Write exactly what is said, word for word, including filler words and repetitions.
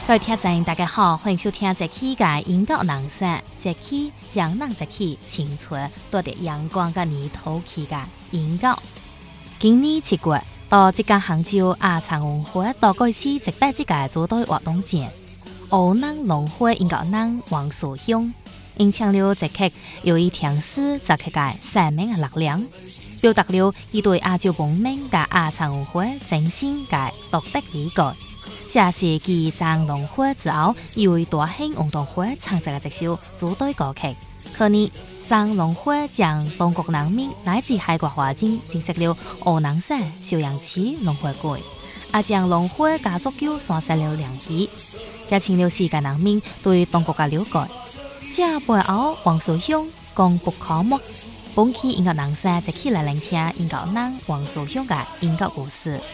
各位听众大家好，欢迎收听这期嘅音乐人生，这期让咱这期青春多啲阳光嘅泥土期嘅音乐。今年七月到这间杭州亚残文化多举行一百这个组队活动前，湖南农会音乐人王树雄因唱了这曲有一天诗这曲嘅生命嘅力量，表达了伊对亚洲文明嘅亚残文化真心嘅独特理解。这是继张农会之后，又为大兴运动会唱这个一首组队歌曲。去年张农会将中国人民乃至海外华人认识了湖南省邵阳市农会馆，也将农会家族球线上了联系，也请了世界人民对中国嘅了解。这背后，王树雄功不可没。本期音乐人生就起来聆听音乐人王树雄嘅音乐故事。